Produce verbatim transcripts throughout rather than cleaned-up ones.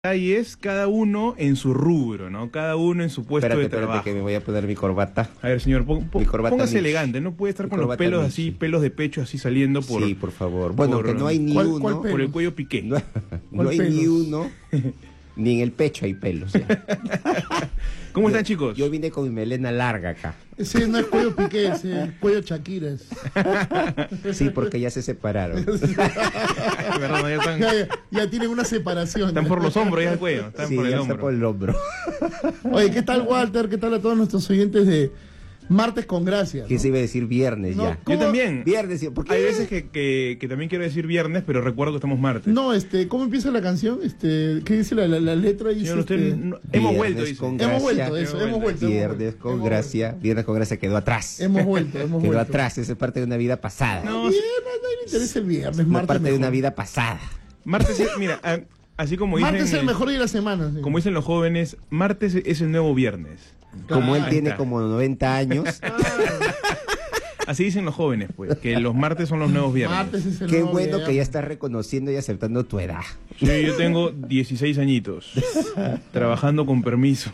Ahí es cada uno en su rubro, ¿no? Cada uno en su puesto Espérate, de espérate, trabajo. que me voy a poner mi corbata. A ver, señor, pon, pon, Mi corbata póngase Mitch. elegante, no puede estar Mi con los corbata pelos Mitch. así, pelos de pecho así saliendo por... Sí, por favor. Bueno, por- que no hay ni ¿Cuál- uno. cuál pelo? por el cuello piqué. No, no ¿Cuál hay ni pelos? uno. Ni en el pecho hay pelos. ya. ¿Cómo Yo- están, chicos? Yo vine con mi melena larga acá. Ese no es cuello Piqué, ese es cuello Shakira. es. Sí, porque ya se separaron. Perdón, ya están, Ya, ya, ya tienen una separación. están por los hombros ya el cuello, están Sí, por el ya hombro. está por el hombro. Oye, ¿qué tal, Walter? ¿Qué tal a todos nuestros oyentes de Martes con Gracia? Que se iba a decir viernes No, ya. ¿cómo? Yo también. Viernes, sí, ¿por qué? Hay veces que, que, que también quiero decir viernes, pero recuerdo que estamos martes. No, este, ¿cómo empieza la canción? Este, ¿qué dice la, la, la letra? Dice, Señor, usted este, no- hemos Viernes vuelto, dice. con hemos gracia. vuelto, eso, hemos vuelto. hemos Viernes vuelto, con hemos gracia. Viernes con gracia quedó atrás. vuelto. Hemos vuelto, hemos Quedó vuelto. atrás, esa es parte de una vida pasada. No, Bien, a nadie le interesa el viernes, Una martes parte de una mejor. vida pasada. Martes es, mira, a- así como dicen, Martes es el eh, mejor día de la semana. sí. como dicen los jóvenes, martes es el nuevo viernes. Como él Claro. tiene está. como noventa años, Así dicen los jóvenes, pues, que los martes son los nuevos viernes. Martes es el qué nuevo bueno día. que ya estás reconociendo y aceptando tu edad. Sí, yo tengo dieciséis añitos, trabajando con permiso.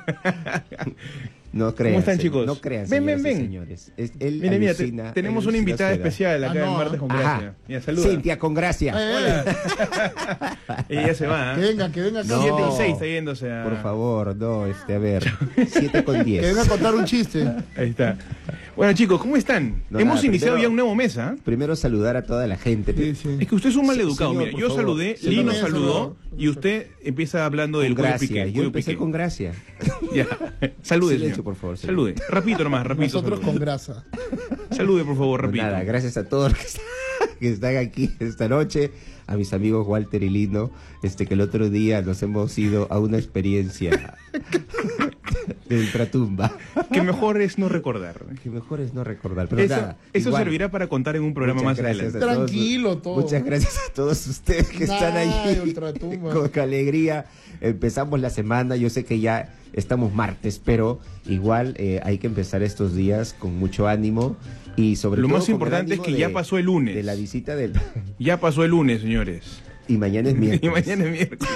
No crean. están, chicos? No crean, Ven, ven, señoras y ven. señores. Es, él Mire, mira, te- alucina- tenemos él una alucina invitada su edad. especial acá Ah, en no, Martes con Ajá. Gracia. Mira, saluda. Cintia, con gracia. Eh, Ella se va. Que ¿eh? venga, que venga acá. No. Siete y seis está yéndose a... Por favor, no, este, a ver. siete con Que diez. venga a contar un chiste. Ahí está. Bueno, chicos, ¿cómo están? No, Hemos nada, iniciado primero- ya un nuevo mes, ¿ah? Primero saludar a toda la gente. Sí, sí. Es que usted es un mal Sí, educado. señor, Mira, por yo favor. saludé, Sí, Lino también, saludó señor. y usted empieza hablando Con del cuello gracia. piqué. Yo cuello empecé piqué. con gracia. Ya. Salude, Silencio, señor. por favor, señor. Salude. Rapidito nomás, rapidito. Nosotros salude. con grasa. Salude, por favor, Pues rapidito. nada, gracias a todos los que están, que están aquí esta noche, a mis amigos Walter y Lino, este que el otro día nos hemos ido a una experiencia de ultratumba. Que mejor es no recordar. Que mejor es no recordar, pero Eso, nada. eso igual, servirá para contar en un programa muchas más gracias adelante. a todos- Tranquilo, todo. Muchas gracias a todos ustedes que están Ay, ahí ultratumba. con alegría. Empezamos la semana, yo sé que ya estamos martes, pero igual eh, hay que empezar estos días con mucho ánimo y sobre Lo todo más con el importante es ánimo que de- ya pasó el lunes. de la visita del Ya pasó el lunes, señores. y mañana es miércoles. Y mañana es miércoles.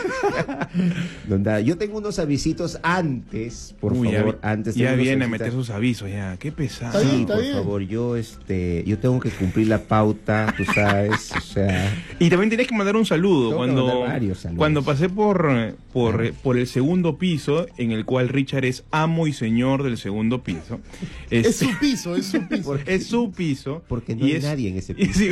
Donde- yo tengo unos avisitos antes, por Uy, ya, favor, vi- antes. ya tengo unos viene a avisitos- meter sus avisos ya. Qué pesado. Está bien, Sí, está por bien. favor, yo este, yo tengo que cumplir la pauta, tú sabes, o sea, Y también tienes que mandar un saludo. Tengo que Cuando, mandar varios saludos. cuando pasé por, eh, por, eh, por el segundo piso, en el cual Richard es amo y señor del segundo piso. Es Este, su piso, es su piso. es su piso. porque no y hay es- nadie en ese y piso. sí,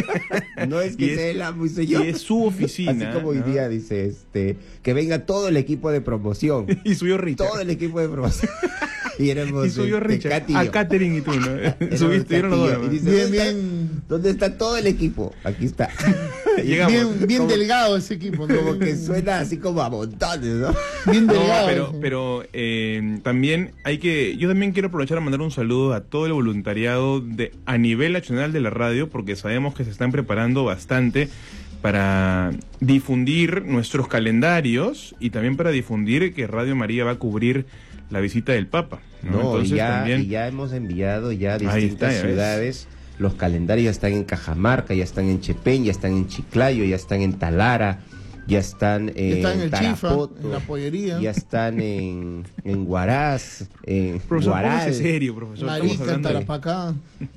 No es que y es- sea el amo y soy y yo. es su oficina. Así como hoy ¿no? día dice, este, que venga todo el equipo de promoción. Y subió Richard. Todo el equipo de promoción. Y éramos Y subió este, Richard. Katy y A yo. Catherine y tú, ¿no? Éramos Subiste, vieron los Katy y dos. yo. Y ¿no? dice, Bien, ¿dónde, está, bien. ¿dónde está todo el equipo? Aquí está. Llegamos. Bien, bien Como- delgado ese equipo. ¿no? Como que suena así como a montones, ¿no? Bien No, delgado. pero, ese. pero eh, también hay que, yo también quiero aprovechar a mandar un saludo a todo el voluntariado de a nivel nacional de la radio, porque sabemos que se están preparando bastante para difundir nuestros calendarios y también para difundir que Radio María va a cubrir la visita del Papa, ¿no? No, Entonces y, ya, también y ya hemos enviado ya a Ahí distintas está, ya ves. ciudades. Los calendarios ya están en Cajamarca, ya están en Chepén, ya están en Chiclayo, ya están en Talara, ya están en, Está en el Chifa, Tarapoto, en la pollería. ya están en, en Huaraz, en profesor, Guaral. póngase serio, profesor. Estamos Marica, hablando de- Tarapacá.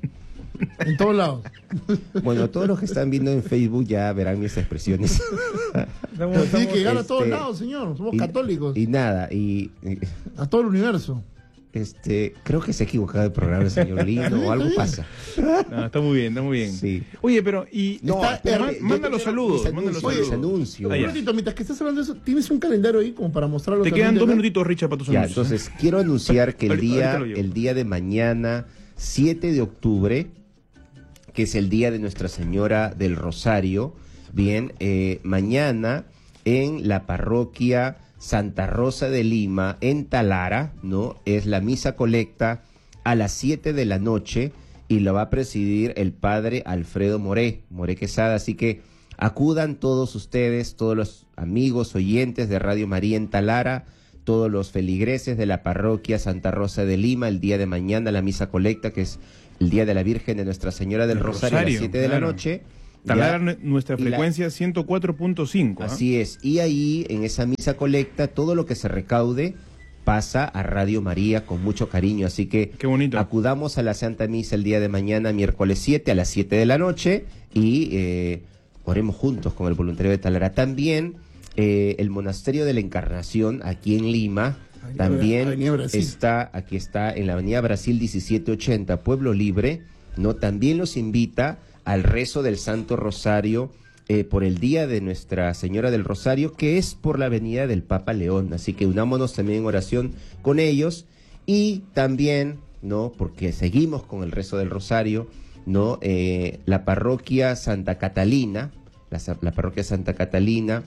En todos lados. Bueno, todos los que están viendo en Facebook ya verán mis expresiones. Estamos- Pero tiene estamos- que llegar a este, todos lados, señor. Somos y- católicos. Y nada, y y, A todo el universo. este creo que se ha equivocado el programa el señor Lino o algo pasa. No, está muy bien, está muy bien. Sí. Oye, pero y No, está- espérame, ma- yo manda te los quiero saludos, mis manda los anuncios, saludos. mis anuncios. Ah, Un ya. minutito, mientras que estás hablando de eso, ¿tienes un calendario ahí como para mostrarlo? Te también quedan de dos acá? minutitos, Richard, para tus Ya, anuncios. entonces quiero anunciar que el Ahorita- día, ahorita lo llevo. el día de mañana, siete de octubre, que es el día de Nuestra Señora del Rosario, bien, eh, mañana en la parroquia Santa Rosa de Lima, en Talara, ¿no? Es la misa colecta a las siete de la noche y lo va a presidir el padre Alfredo Moré, Moré Quesada, así que acudan todos ustedes, todos los amigos, oyentes de Radio María en Talara, todos los feligreses de la parroquia Santa Rosa de Lima, el día de mañana la misa colecta, que es el día de la Virgen de Nuestra Señora del El Rosario, a las Rosario, siete de la claro. noche, Taladrar nuestra frecuencia la, ciento cuatro punto cinco. ¿eh? Así es. Y ahí, en esa misa colecta, todo lo que se recaude pasa a Radio María con mucho cariño. Así que qué bonito. Acudamos a la Santa Misa el día de mañana, miércoles siete, a las siete de la noche, y eh, oremos juntos con el voluntario de Talara. También eh, el Monasterio de la Encarnación, aquí en Lima, Avenida, también Avenida está, aquí está en la Avenida Brasil diecisiete ochenta, Pueblo Libre, ¿no? También los invita al rezo del Santo Rosario eh, por el Día de Nuestra Señora del Rosario, que es por la venida del Papa León. Así que unámonos también en oración con ellos, y también, ¿no? Porque seguimos con el rezo del Rosario, ¿no? Eh, la parroquia Santa Catalina, la, la parroquia Santa Catalina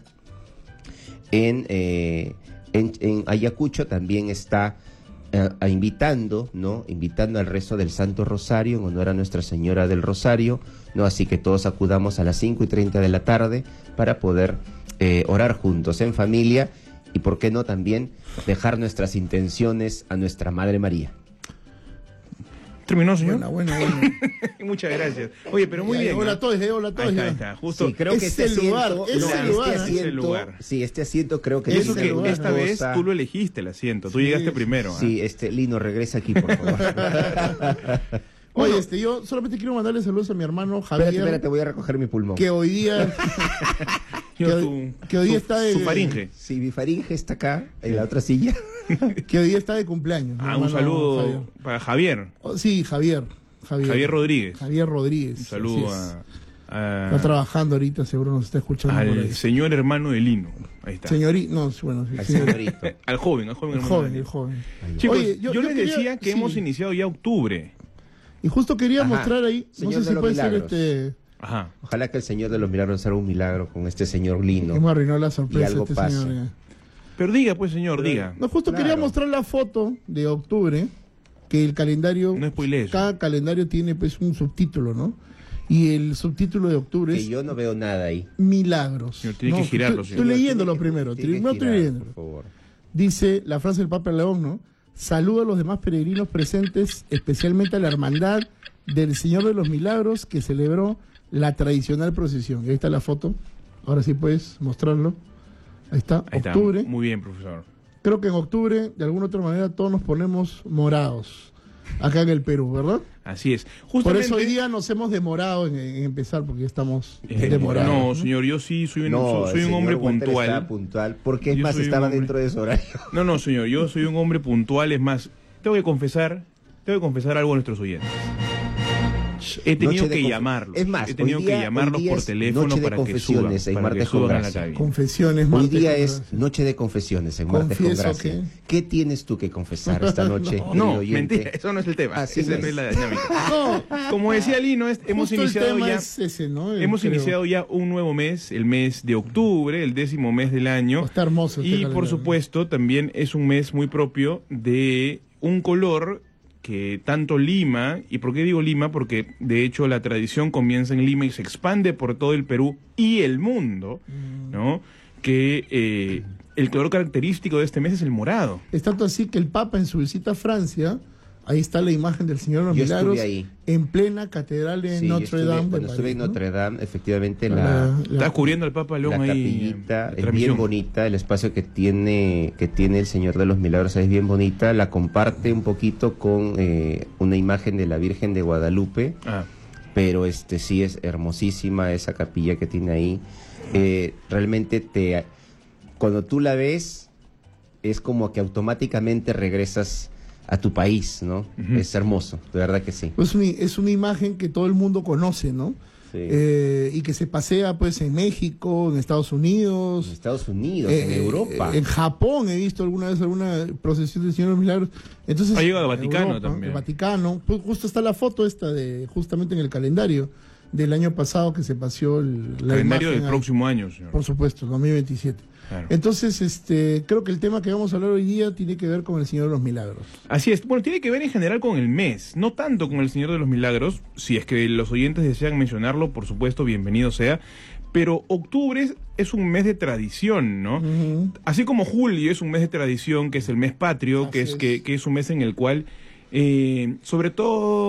en, eh, en, en Ayacucho también está eh, invitando, ¿no? Invitando al rezo del Santo Rosario en honor a Nuestra Señora del Rosario, ¿no? Así que todos acudamos a las cinco y treinta de la tarde para poder eh, orar juntos en familia, y por qué no también dejar nuestras intenciones a Nuestra Madre María. ¿Terminó, señor? Bueno, bueno, bueno. Muchas gracias. Oye, pero muy ya, bien. Hola a todos, eh, hola a todos. Ahí está, ahí está. Justo. Sí, creo que este este lugar, asiento, ese no, lugar, este asiento, ese lugar. Sí, este asiento creo que Eso tiene que una esta vez cosa- tú lo elegiste el asiento. Tú Sí, llegaste primero. Sí, este, Lino, regresa aquí, por favor. Oye, este, yo solamente quiero mandarle saludos a mi hermano Javier, Espérate, espérate, voy a recoger mi pulmón. que hoy día, que, Yo, hoy- tu- que hoy día su- está de, Su faringe. Sí, mi faringe está acá, en la otra silla. que hoy día está de cumpleaños. mi Ah, un hermano saludo Javier. para Javier. Oh, sí, Javier, Javier. Javier Rodríguez. Javier Rodríguez. Un saludo así es. a, a- Está trabajando ahorita, seguro nos está escuchando por al ahí. señor hermano de Lino. Ahí está. Señorí, no, bueno, sí, Al señor- señorito. Al joven, al joven el hermano joven, de el Lino. joven. Chicos, Oye, yo, yo- yo les quería- decía que sí. hemos iniciado ya octubre. Y justo quería Ajá. mostrar ahí, Señor no de sé si los puede ser milagros. este... Ajá. Ojalá que el Señor de los Milagros haga un milagro con este señor Lino. Hemos arruinado la Y sorpresa algo este pasa. señor. ya. Pero diga, pues, señor, diga. No, justo Claro. quería mostrar la foto de octubre, que el calendario, No spoilees eso. cada calendario tiene pues un subtítulo, ¿no? Y el subtítulo de octubre Que es yo no veo nada ahí. Milagros. Señor, tiene No, que girarlo, Estoy, señor. estoy leyéndolo Tiene que- primero, tiene que no estoy girar, leyéndolo. por favor. Dice la frase del Papa León, ¿no? Saluda a los demás peregrinos presentes, especialmente a la hermandad del Señor de los Milagros, que celebró la tradicional procesión. Y ahí está la foto. Ahora sí puedes mostrarlo. Ahí está, Ahí está. octubre. Muy bien, profesor. Creo que en octubre, de alguna otra manera, todos nos ponemos morados. Acá en el Perú, ¿verdad? Así es. Por Justamente, eso hoy día nos hemos demorado en, en empezar, porque ya estamos eh, demorados. no, señor, yo sí soy un, No, soy el un hombre señor Walter puntual. estaba puntual, porque es Yo más, soy un estaba hombre- dentro de su horario. No, no, señor, yo soy un hombre puntual. Es más, tengo que confesar, tengo que confesar algo a nuestros oyentes. He tenido Noche de que conf- llamarlos. Es más, he tenido hoy día- que llamarlos hoy día por es teléfono noche de para que suban, confesiones en para que Martes con suban a la Gracia. cabina. Confesiones, Hoy martes día con es gracia. noche de confesiones en Martes con Confieso Gracia. que- ¿Qué tienes tú que confesar esta noche, No, querido No, oyente? mentira, eso no es el tema. Así Esa es. no es la dinámica. No, Como decía Lino, es- hemos justo el iniciado tema ya. es ese, ¿no? El- Hemos creo. iniciado ya un nuevo mes, el mes de octubre, el décimo mes del año. Está hermoso este Y por calendario. supuesto también es un mes muy propio de un color que tanto Lima, ¿y por qué digo Lima? Porque de hecho la tradición comienza en Lima y se expande por todo el Perú y el mundo, ¿no? Que eh, el color característico de este mes es el morado. Es tanto así que el Papa en su visita a Francia, ahí está la imagen del Señor de los Yo Milagros estuve ahí. en plena catedral de Sí, yo Notre estuve- Dame. de Cuando estuve en París, Notre Dame, efectivamente, ¿no? la, La- Está la- cubriendo al Papa León la ahí. capillita en es transmisión. bien bonita, el espacio que tiene que tiene el Señor de los Milagros es bien bonita, la comparte un poquito con eh, una imagen de la Virgen de Guadalupe, Ah, pero este sí es hermosísima esa capilla que tiene ahí. Eh, realmente te cuando tú la ves es como que automáticamente regresas a tu país, ¿no? Ujú. Es hermoso, de verdad que sí. Es una, es una imagen que todo el mundo conoce, ¿no? Sí. Eh, y que se pasea pues en México, en Estados En Unidos, Estados Unidos, en eh, Europa. eh, en Japón he visto alguna vez alguna procesión del Señor de los Milagros. Entonces, Ha llegado al en Vaticano también. El Vaticano, pues justo está la foto esta de justamente en el calendario del año pasado que se paseó el, la calendario imagen del ahí. próximo año, señor. Por supuesto, dos mil veintisiete. Claro. Entonces, este, creo que el tema que vamos a hablar hoy día tiene que ver con el Señor de los Milagros. Así es. Bueno, tiene que ver en general con el mes, no tanto con el Señor de los Milagros. Si es que los oyentes desean mencionarlo, por supuesto, bienvenido sea. Pero octubre es, es un mes de tradición, ¿no? Ujú. Así como julio es un mes de tradición, que es el mes patrio, que Así es, es. Que, que es un mes en el cual, eh, sobre todo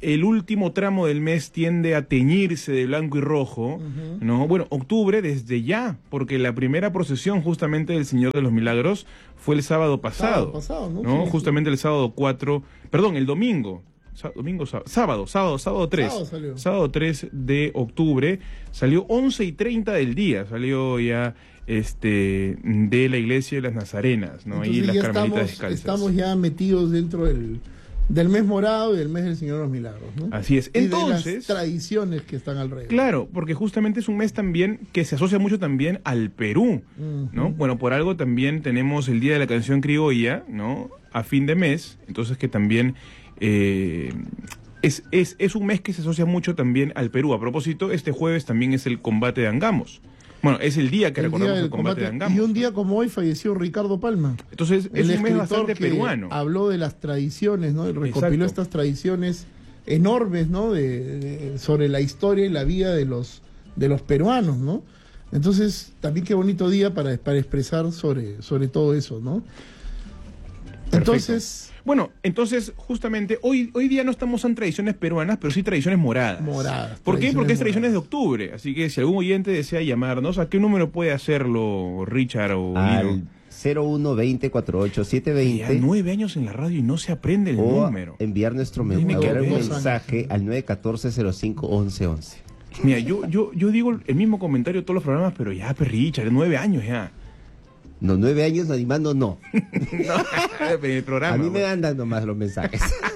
el último tramo del mes tiende a teñirse de blanco y rojo, uh-huh. ¿no? Bueno, octubre desde ya, porque la primera procesión justamente del Señor de los Milagros fue el sábado pasado, sábado pasado ¿no? ¿no? Sí, justamente sí. El sábado cuatro, perdón, el domingo, sá, domingo, sábado, sábado, sábado, sábado tres, sábado, sábado tres de octubre, salió once y treinta del día, salió ya este de la iglesia de las Nazarenas, ¿no? Ahí las Carmelitas Descalzas. Estamos ya metidos dentro del... del mes morado y del mes del Señor de los Milagros, ¿no? Así es. Entonces, y de las tradiciones que están alrededor. Claro, porque justamente es un mes también que se asocia mucho también al Perú, uh-huh. ¿no? Bueno, por algo también tenemos el Día de la Canción Criolla, ¿no? A fin de mes, entonces que también eh, es, es, es un mes que se asocia mucho también al Perú. A propósito, este jueves también es el combate de Angamos. Bueno, es el día que el recordamos día el combate, combate de Angamos. Y un día como hoy falleció Ricardo Palma. Entonces, es el un mes bastante peruano. Habló de las tradiciones, ¿no? Recopiló Exacto. estas tradiciones enormes, ¿no? De, de, sobre la historia y la vida de los de los peruanos, ¿no? Entonces, también qué bonito día para, para expresar sobre, sobre todo eso, ¿no? Perfecto. Entonces... Bueno, entonces, justamente, hoy hoy día no estamos en tradiciones peruanas, pero sí tradiciones moradas. Moradas. ¿Por qué? Porque es tradiciones de octubre. Así que si algún oyente desea llamarnos, ¿a qué número puede hacerlo, Richard o Al cero uno veinte cuarenta y ocho setecientos veinte. Ya nueve años en la radio y no se aprende el o número. enviar nuestro me enviar un mensaje al nueve uno cuatro cero cinco once once. Mira, yo, yo, yo digo el mismo comentario de todos los programas, pero ya, pues, Richard, nueve años ya. No, nueve años animando, no. no el programa, a mí bueno. me andan nomás los mensajes.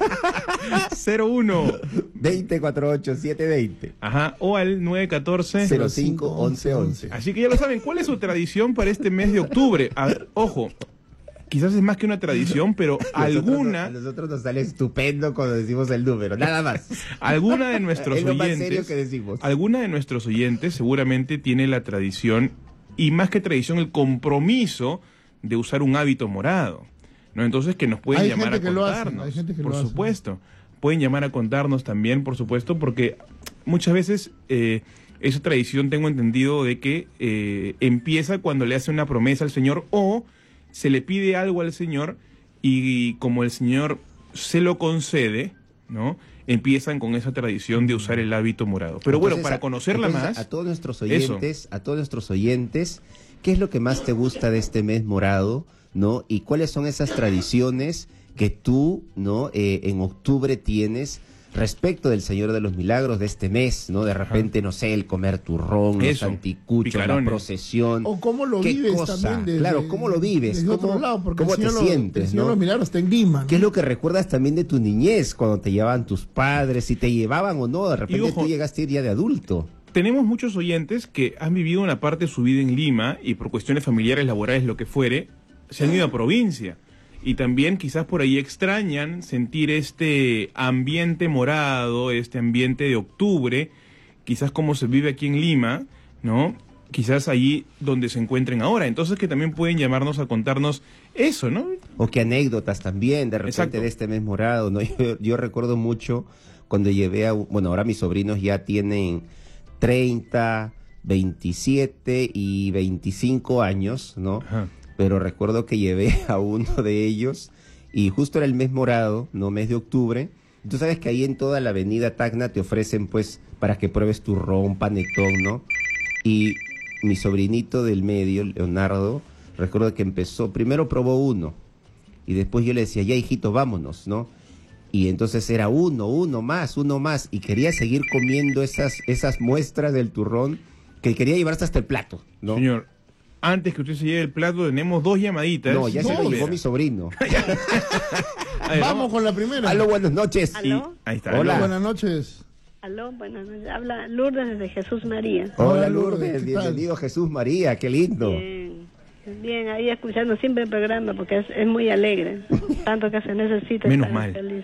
cero uno veinte cuarenta y ocho setecientos veinte. Ajá, o al nueve uno cuatro cero cinco once once. Así que ya lo saben, ¿cuál es su tradición para este mes de octubre? A ver, ojo, quizás es más que una tradición, pero alguna... A nosotros nos sale estupendo cuando decimos el número, nada más. Alguna de nuestros es lo oyentes... más serio que decimos. Alguna de nuestros oyentes seguramente tiene la tradición... y más que tradición, el compromiso de usar un hábito morado, ¿no? Entonces, que nos pueden hay llamar a contarnos, hay gente que por lo supuesto. Hace. Pueden llamar a contarnos también, por supuesto, porque muchas veces eh, esa tradición, tengo entendido, de que eh, empieza cuando le hace una promesa al Señor o se le pide algo al Señor y como el Señor se lo concede, ¿no? Empiezan con esa tradición de usar el hábito morado. Pero entonces, bueno, para conocerla entonces, más... A todos nuestros oyentes, eso. a todos nuestros oyentes, ¿qué es lo que más te gusta de este mes morado, ¿no? Y cuáles son esas tradiciones que tú, ¿no? Eh, en octubre tienes respecto del Señor de los Milagros de este mes, ¿no? De repente, Ajá. no sé, el comer turrón, Eso, los anticuchos, picarones. La procesión. O cómo lo ¿Qué vives cosa? también desde, claro, cómo lo vives, desde cómo, otro lado, porque cómo el te Señor sientes, el Señor ¿no? de los Milagros está en Lima, ¿no? ¿Qué es lo que recuerdas también de tu niñez, cuando te llevaban tus padres, si te llevaban o no? De repente ojo, tú llegaste a ir ya de adulto. Tenemos muchos oyentes que han vivido una parte de su vida en Lima y por cuestiones familiares, laborales, lo que fuere, se han ido a provincia. Y también quizás por ahí extrañan sentir este ambiente morado, este ambiente de octubre, quizás como se vive aquí en Lima, ¿no? Quizás allí donde se encuentren ahora. Entonces que también pueden llamarnos a contarnos eso, ¿no? O qué anécdotas también, de repente, Exacto. de este mes morado, ¿no? Yo, yo recuerdo mucho cuando llevé a... Bueno, ahora mis sobrinos ya tienen treinta, veintisiete y veinticinco años, ¿no? Ajá. Pero recuerdo que llevé a uno de ellos y justo era el mes morado, no mes de octubre. Tú sabes que ahí en toda la avenida Tacna te ofrecen pues para que pruebes turrón, panetón, ¿no? Y mi sobrinito del medio, Leonardo, recuerdo que empezó, primero probó uno y después yo le decía, ya hijito, vámonos, ¿no? Y entonces era uno, uno más, uno más y quería seguir comiendo esas, esas muestras del turrón que quería llevarse hasta el plato, ¿no? Señor. Antes que usted se lleve el plato, tenemos dos llamaditas. No, ya no, se lo llevó mi sobrino. Ver, vamos con la primera. Aló, buenas noches. ¿Aló? Y, ahí está. Hola, aló. buenas noches. Aló, buenas noches. Habla Lourdes desde Jesús María. Hola, Lourdes. Bienvenido Jesús María. Qué lindo. Bien, bien. Ahí escuchando siempre el programa porque es, es muy alegre. Tanto que se necesita Menos estar mal. feliz.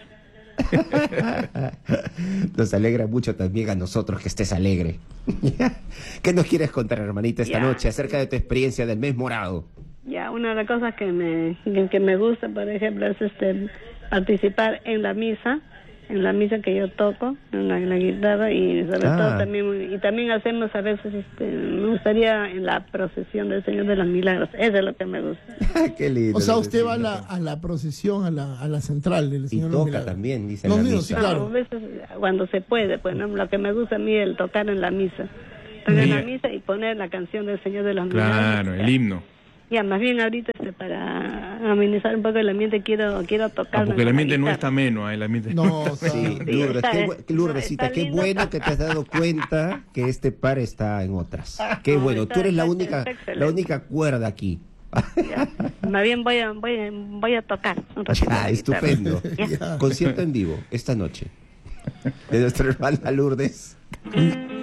Nos alegra mucho también a nosotros que estés alegre. ¿Qué nos quieres contar, hermanita, esta ya. noche acerca de tu experiencia del mes morado? Ya, una de las cosas que me que me gusta, por ejemplo, es este participar en la misa en la misa que yo toco, en la, en la guitarra, y sobre Ah. todo también, y también hacemos a veces, este, me gustaría en la procesión del Señor de los Milagros, eso es lo que me gusta. Qué lindo. O sea, lo usted que va a sí. la, a la procesión, a la, a la central del Y Señor de los toca Milagros. también, dice No, la mío, misa. sí, claro. A veces cuando se puede, pues, ¿no? Lo que me gusta a mí es el tocar en la misa, tocar en la Mira. misa y poner la canción del Señor de los Milagros. Claro, el himno. Ya, más bien ahorita este, para amenizar un poco el ambiente quiero quiero tocar. Ah, porque el ambiente no está ameno, ah, el ambiente. No, Sí, claro. Lourdes, está- qué, bu- qué- Lourdesita, está qué lindo. bueno que te has dado cuenta que este par está en otras. Qué No, bueno, está- tú eres la está- única, está excelente. la única cuerda aquí. Ya. Más bien voy a voy a, voy a tocar un ratito Ah, la guitarra. estupendo. Ya. Concierto en vivo esta noche de nuestra hermana Lourdes.